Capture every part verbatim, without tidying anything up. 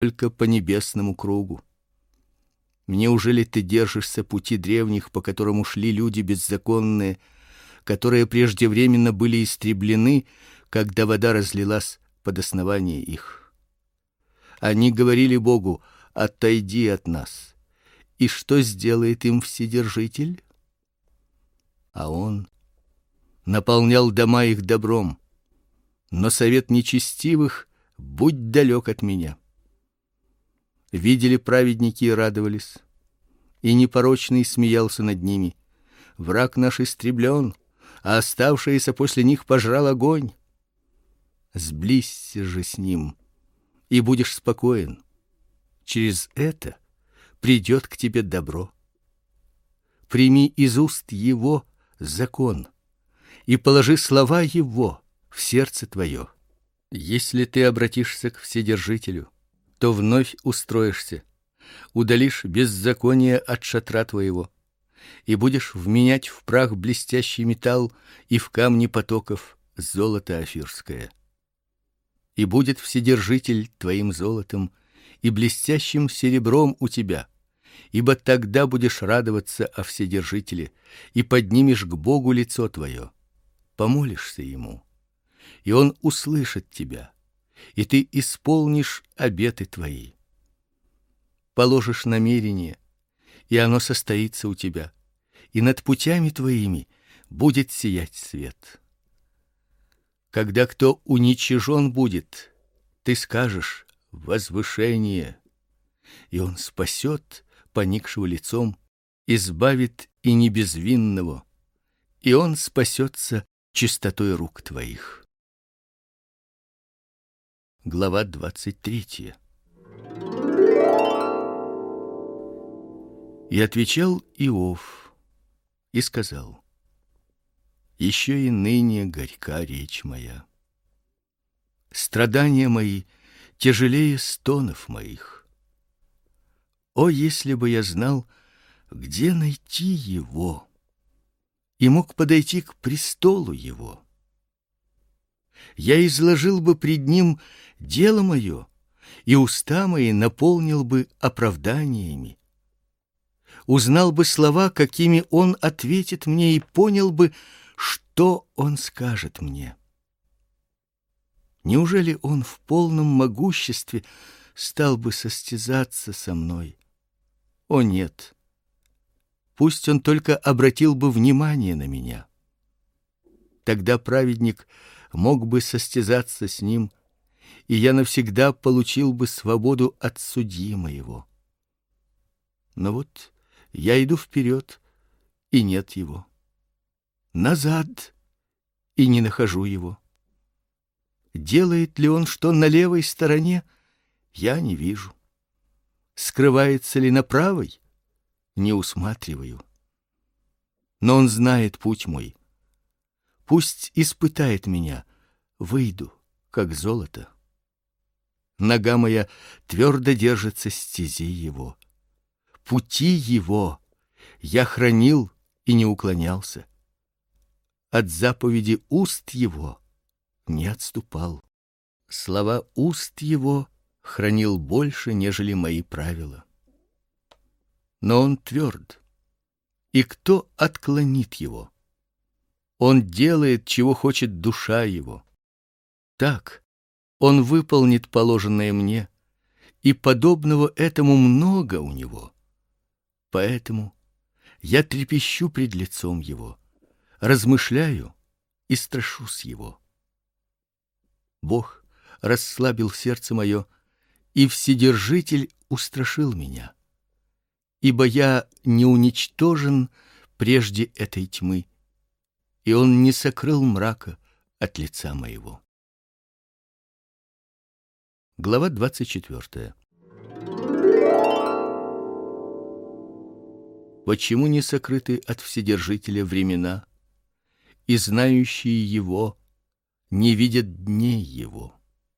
только по небесному кругу. Неужели ты держишься пути древних, по которому шли люди беззаконные, которые преждевременно были истреблены, когда вода разлилась под основание их? Они говорили Богу: отойди от нас. И что сделает им Вседержитель? А он наполнял дома их добром, но совет нечестивых будь далек от меня. Видели праведники и радовались, и непорочный смеялся над ними. Враг наш истреблен, а оставшиеся после них пожрал огонь. Сблизься же с ним, и будешь спокоен. Через это придет к тебе добро. Прими из уст его закон и положи слова его в сердце твое. Если ты обратишься к Вседержителю, то вновь устроишься, удалишь беззаконие от шатра твоего, и будешь вменять в прах блестящий металл и в камни потоков золото офирское. И будет Вседержитель твоим золотом и блестящим серебром у тебя, ибо тогда будешь радоваться о Вседержителе и поднимешь к Богу лицо твое, помолишься ему, и он услышит тебя, и ты исполнишь обеты твои. Положишь намерение, и оно состоится у тебя, и над путями твоими будет сиять свет. Когда кто уничижен будет, ты скажешь: возвышение, и он спасет поникшего лицом, избавит и небезвинного, и он спасется чистотой рук твоих. Глава двадцать третья. И отвечал Иов и сказал: еще и ныне горька речь моя. Страдания мои тяжелее стонов моих. О, если бы я знал, где найти его, и мог подойти к престолу его! Я изложил бы пред ним дело мое, и уста мои наполнил бы оправданиями. Узнал бы слова, какими он ответит мне, и понял бы, что он скажет мне. Неужели он в полном могуществе стал бы состязаться со мной? О, нет! Пусть он только обратил бы внимание на меня. Тогда праведник мог бы состязаться с ним, и я навсегда получил бы свободу от судьи моего. Но вот я иду вперед, и нет его. Назад, и не нахожу его. Делает ли он что на левой стороне? Я не вижу. Скрывается ли на правой? Не усматриваю. Но он знает путь мой. Пусть испытает меня, выйду, как золото. Нога моя твердо держится стези его. Пути его я хранил и не уклонялся. От заповеди уст его не отступал. Слова уст его хранил больше, нежели мои правила. Но он тверд, и кто отклонит его? Он делает, чего хочет душа его. Так он выполнит положенное мне, и подобного этому много у него. Поэтому я трепещу пред лицом его, размышляю и страшусь его. Бог расслабил сердце мое, и Вседержитель устрашил меня, ибо я не уничтожен прежде этой тьмы, и он не сокрыл мрака от лица моего. Глава двадцать четвёртая. Почему не сокрыты от Вседержителя времена, и знающие его не видят дней его?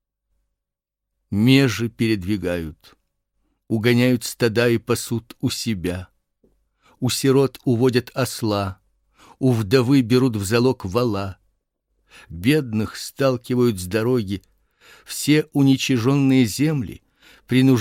Межи передвигают, угоняют стада и пасут у себя, у сирот уводят осла, у вдовы берут в залог вола, бедных сталкивают с дороги, все уничиженные земли, принуждая